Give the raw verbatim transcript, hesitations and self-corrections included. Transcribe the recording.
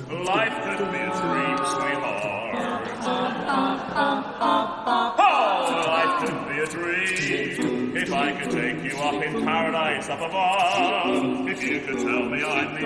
Life could be a dream, sweetheart. Oh, life could be a dream if I could take you up in paradise up above. If you could tell me I'm the